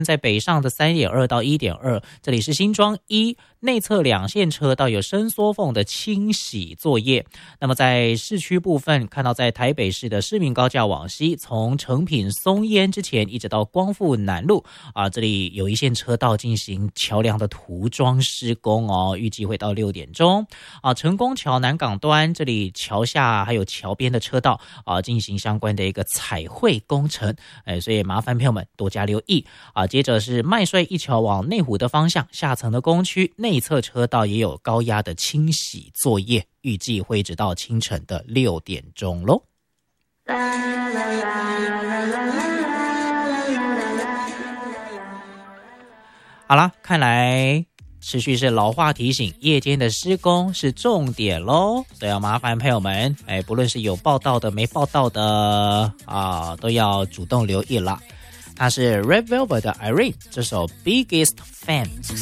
在北上的 3.2 到 1.2， 这里是新庄1内侧2线车道有伸缩缝的清洗作业。那么在市区部分，看到在台北市的市民高架往西，从诚品松烟之前一直到光复南路这里有一线车道进行桥梁的涂装施工预计会到6点钟成功桥南港端这里桥下还有桥边的车道进行相关的一个彩绘工程，所以麻烦朋友们多加留意接着是麦帅一桥往内湖的方向，下层的工区内侧车道也有高压的清洗作业，预计会直到清晨的6点钟咯。好啦，看来持续是老话提醒，夜间的施工是重点咯，所以要麻烦朋友们不论是有报道的没报道的都要主动留意啦。它是 Red Velvet 的 Irene 这首 Biggest Fan。